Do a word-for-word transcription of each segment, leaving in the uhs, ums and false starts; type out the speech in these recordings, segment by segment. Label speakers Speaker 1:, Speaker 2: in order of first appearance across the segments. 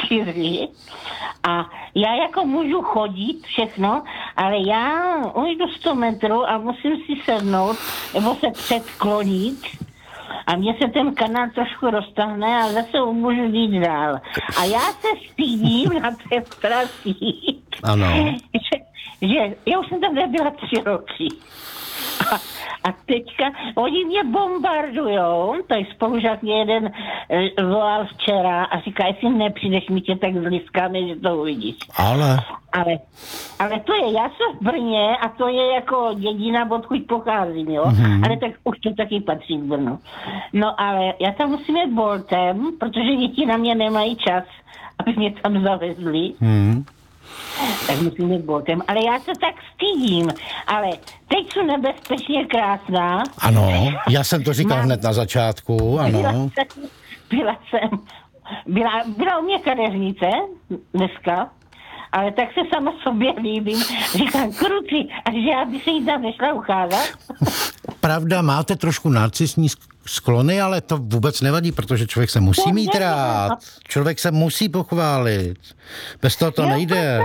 Speaker 1: čtyři a já jako můžu chodit všechno, ale já ujdu sto metrů a musím si sednout nebo se předklonit a mně se ten kanál trošku roztahne a zase můžu jít dál. A já se stydím na té trasí,
Speaker 2: ano.
Speaker 1: že, že já už jsem tam nebyla tři roky. A, a teďka oni mě bombardujou, to je spolužák mě jeden e, volal včera a říká, jestli nepřijdeš, mi tě tak zliskáme, že to uvidíš.
Speaker 2: Ale...
Speaker 1: Ale, ale to je, já jsem v Brně a to je jako dědina, odkud pocházím, jo,
Speaker 2: mm-hmm.
Speaker 1: ale tak už to taky patří k Brnu. No ale já tam musím jít boltem, protože děti na mě nemají čas, aby mě tam zavezli. Mm-hmm. Tak musím jít boltem, ale já se tak stydím, ale teď jsou nebezpečně krásná.
Speaker 2: Ano, já jsem to říkal Mám... hned na začátku, ano.
Speaker 1: Byla jsem, byla jsem, byla, byla u mě kadeřnice dneska, ale tak se sama sobě líbím. Říkám, kruci, a že já bych se jí tam nešla ucházet.
Speaker 2: Pravda, máte trošku narcisní sklony, ale to vůbec nevadí, protože člověk se musí mít rád. Člověk se musí pochválit. Bez toho to nejde.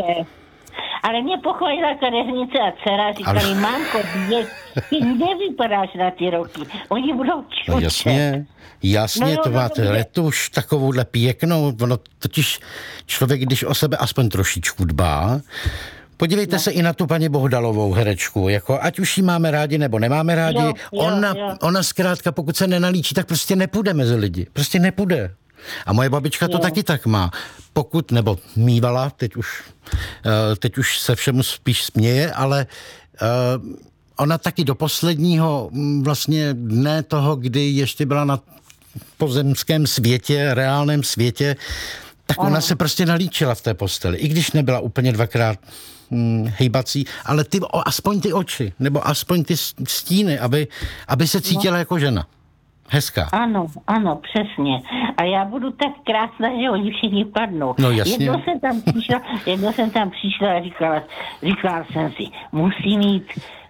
Speaker 1: Ale mě pochválila kadeřnice a dcera, říkali, ale... mámko, běž, ty nevypadáš na ty roky. Oni budou čučet.
Speaker 2: No jasně, jasně, no, no, to
Speaker 1: no,
Speaker 2: máte
Speaker 1: no,
Speaker 2: letuš takovouhle pěknou. Ono totiž člověk, když o sebe aspoň trošičku dbá, podívejte no. se i na tu paní Bohdalovou herečku, jako ať už ji máme rádi nebo nemáme rádi, jo, jo, ona, jo. ona zkrátka, pokud se nenalíčí, tak prostě nepůjde mezi lidi. Prostě nepůjde. A moje babička to jo. taky tak má. Pokud, nebo mývala, teď už, teď už se všemu spíš směje, ale ona taky do posledního vlastně dne toho, kdy ještě byla na pozemském světě, reálném světě, tak ona se prostě nalíčila v té posteli. I když nebyla úplně dvakrát hm, hejbací, ale ty, o, aspoň ty oči, nebo aspoň ty stíny, aby, aby se cítila no. jako žena. Hezká.
Speaker 1: Ano, ano, přesně. A já budu tak krásná, že oni všichni padnou.
Speaker 2: No jasně.
Speaker 1: Jednou jsem tam přišla, jednou jsem tam přišla a říkala, říkala jsem si, musím mít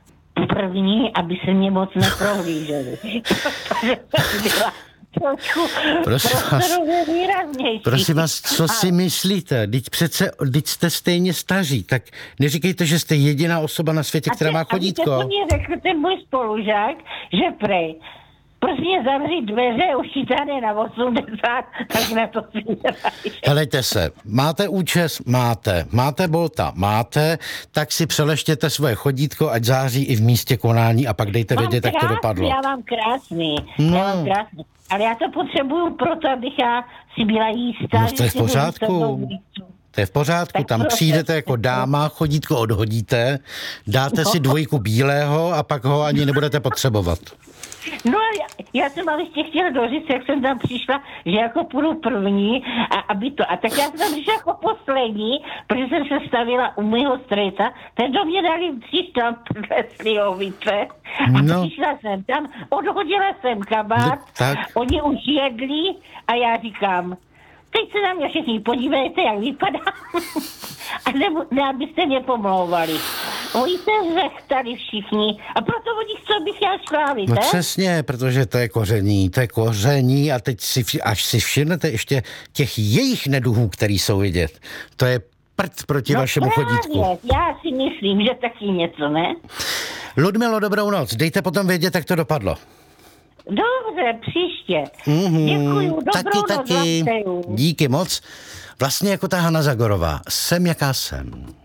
Speaker 1: první, aby se mě moc neprohlíželi. Protože jsem byla trošku
Speaker 2: prosím vás, prosím vás, co si myslíte? Teď přece, teď jste stejně staří, tak neříkejte, že jste jediná osoba na světě, která má chodítko.
Speaker 1: A teď mě řekl ten můj spolužák, že prej, prostě zavřít dveře, už ti tady na osmdesát, tak na to si dělají.
Speaker 2: Helejte se, máte účes? Máte. Máte bolta? Máte. Tak si přeleštěte svoje chodítko, ať září i v místě konání a pak dejte
Speaker 1: mám
Speaker 2: vědět,
Speaker 1: krásný,
Speaker 2: jak to dopadlo.
Speaker 1: Já mám krásný,
Speaker 2: no.
Speaker 1: já mám krásný. Ale já to potřebuju proto, abych já si byla jistá.
Speaker 2: No to je v pořádku. To je v pořádku, tak tam prostě přijdete jako dáma, chodítko odhodíte, dáte no. si dvojku bílého a pak ho ani nebudete potřebovat.
Speaker 1: No já, já jsem ale ještě chtěla doříct, jak jsem tam přišla, že jako půjdu první a aby to, a tak já jsem tam přišla jako poslední, protože jsem se stavila u mýho strejca, ten do mě dali tři štamprle slivovice a no. přišla jsem tam, odhodila jsem kabát, no, oni už jedli a já říkám, teď se na mě všichni podívejte, jak vypadám. A ne, ne, abyste mě pomlouvali. Oni se zvechtali všichni. A proto oni chcou, bych já šlávit,
Speaker 2: No
Speaker 1: ne?
Speaker 2: přesně, protože to je koření, to je koření a teď si, až si všimnete ještě těch jejich neduhů, který jsou vidět. To je prd proti
Speaker 1: no
Speaker 2: vašemu
Speaker 1: právě.
Speaker 2: chodítku.
Speaker 1: Já si myslím, že taky něco, ne?
Speaker 2: Ludmilo, dobrou noc. Dejte potom vědět, jak to dopadlo.
Speaker 1: Dobře, příště.
Speaker 2: Mm-hmm.
Speaker 1: Děkuju, dobrou
Speaker 2: taky,
Speaker 1: noc.
Speaker 2: taky. Díky moc. Vlastně jako ta Hana Zagorová. Jsem, jaká jsem.